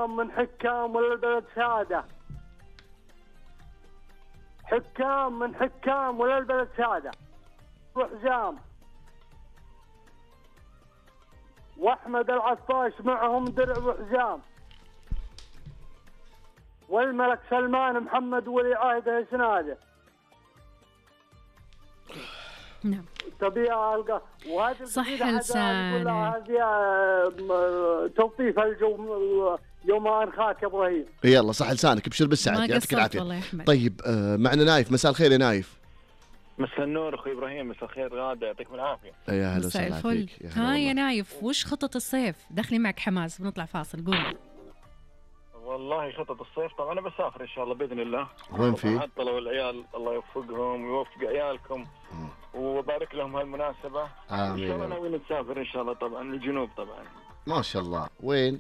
حكام من حكام ولا البلد سادة، حكام من حكام ولا البلد سادة، وحزام واحمد العطاش معهم درع وحزام، والملك سلمان محمد ولي عهده سناده. نعم طبيعة ألقى وهذه صح القصيدة لسانك. هذه تلطيف الجو يوم أنخاك يا إبراهيم. يلا صح لسانك، ابشر ما بالسعد، يعطيك قصرت العافيه. والله يا أحمد. طيب معنا نايف. مساء الخير يا نايف. مساء النور اخوي ابراهيم، مساء الخير غاده، يعطيكم العافيه. يا هلا مساء وسهلا الفل. فيك. هلا ها يا والله. نايف، وش خطة الصيف؟ دخلي معك حماس، بنطلع فاصل. قول. والله خطط الصيف طبعا انا بسافر ان شاء الله باذن الله. وين في؟ حتى لو العيال الله يوفقهم ويوفق عيالكم وبارك لهم هالمناسبه. ان شاء الله ناويين نسافر ان شاء الله طبعا الجنوب طبعا. ما شاء الله. وين؟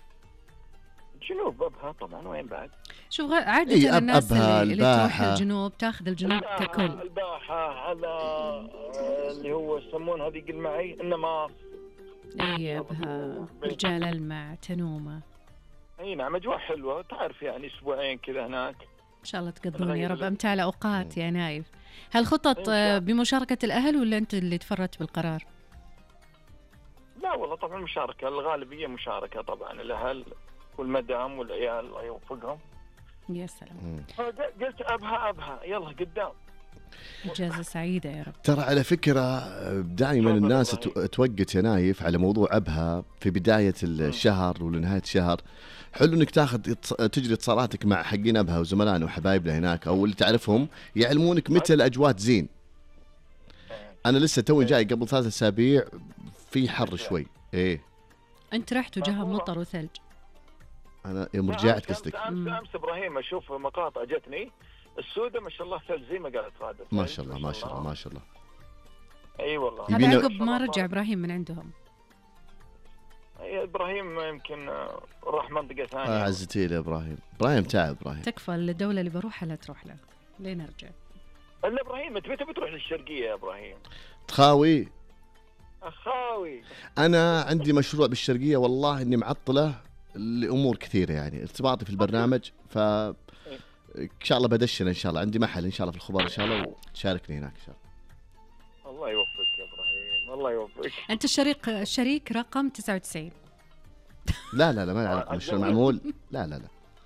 الجنوب ابها طبعا، وين بعد؟ شوف عادة إيه الناس أبها، اللي تروح الباحة. الجنوب تاخذ الجنوب ككل. الباحه على اللي هو يسمون هذه قل معي النماص. اي ابها، رجال المع، تنومة. اي نعم اجواء حلوه، تعرف يعني اسبوعين كذا هناك. ان شاء الله تقضون يا رب امتع اوقات يا نايف. هل خطط بمشاركة الاهل ولا انت اللي تفردت بالقرار؟ لا والله طبعا مشاركه، الغالبيه مشاركه طبعا، الاهل والمدام والعيال الله يوفقهم. يا سلام. قلت ابها يلا قدام. اجازة سعيدة يا رب. ترى على فكرة دائما الناس توقت يا نايف على موضوع أبها في بداية الشهر ولنهاية الشهر. حلو انك تجري اتصالاتك مع حقين أبها وزملائنا وحبايبنا هناك او اللي تعرفهم يعلمونك متى الأجواء تزين. انا لسه توي جاي قبل 3 أسابيع في حر شوي. ايه انت رحت وجاها مطر وثلج. انا يوم رجعت قصدك. امس ابراهيم اشوف مقاطع جتني السودة ما شاء الله ثلج زي ما قالت غادة. ما شاء الله ما شاء الله ما شاء الله. اي والله. هذا عقب ما رجع ابراهيم من عندهم. اي ابراهيم يمكن راح منطقة ثانية. عزتي لي ابراهيم. ابراهيم تعب. ابراهيم تكفى الدولة اللي بروحها لا تروح لها لين نرجع. الا ابراهيم انت متى بتروح للشرقية يا ابراهيم؟ تخاوي. اخاوي انا عندي مشروع بالشرقية والله اني معطلة لامور كثيرة يعني ارتباطي في البرنامج ان شاء الله بدشن ان شاء الله. عندي محل ان شاء الله في الخبر ان شاء الله وتشاركني هناك ان شاء الله. الله يوفقك يا ابراهيم الله يوفقك. انت الشريك رقم 99. لا ما يعرف مش معمول. لا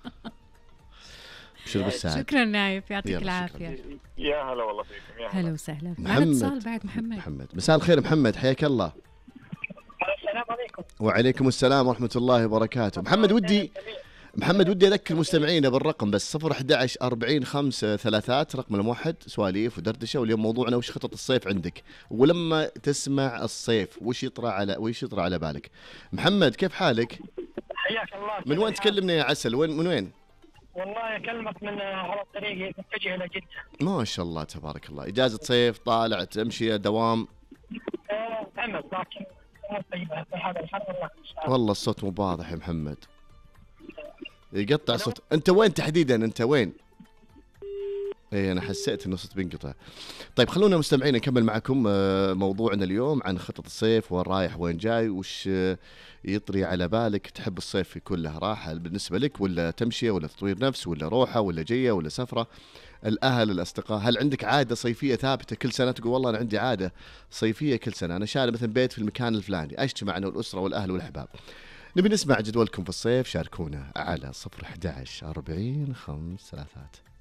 بشر بالساعة. شكرا نايف يعطيك العافية. يا هلا والله فيكم. يا هلا وسهلا. معنا اتصال بعد محمد. مساء الخير محمد، حياك الله. السلام عليكم. وعليكم السلام ورحمة الله وبركاته. محمد ودي أذكر مستمعينا بالرقم بس 011 40 5 3 رقم الموحد سواليف ودردشة. واليوم موضوعنا وش خطط الصيف عندك، ولما تسمع الصيف وش يطرى على بالك. محمد كيف حالك؟ حياك الله. من وين تكلمنا يا عسل؟ من وين؟ والله أكلمك من على الطريق متجه إلى جدة. ما شاء الله تبارك الله. إجازة صيف، طالع تمشي دوام؟ عمل لكن طيبة في هذا الحر والله الصوت مو واضح يا محمد، يقطع الصوت. انت وين تحديدا؟ انت وين؟ اي انا حسيت انه الصوت بينقطع. طيب خلونا مستمعين نكمل معكم موضوعنا اليوم عن خطط الصيف، وين رايح وين جاي، وش يطري على بالك. تحب الصيف يكون له راحة بالنسبة لك، ولا تمشية، ولا تطوير نفس، ولا روحة، ولا جية، ولا سفرة؟ الأهل الأصدقاء، هل عندك عادة صيفية ثابتة كل سنة تقول والله أنا عندي عادة صيفية كل سنة، أنا شاري مثلا بيت في المكان الفلاني أجتمع أنا والأسرة والأهل والأحباب؟ نبي نسمع جدولكم في الصيف، شاركونا على 011 40 5 3.